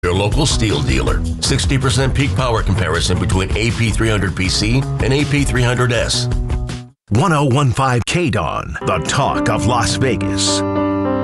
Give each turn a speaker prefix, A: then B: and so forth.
A: Your local steel dealer. 60% peak power comparison between AP300PC and AP300S.
B: 1015 KDON, the talk of Las Vegas.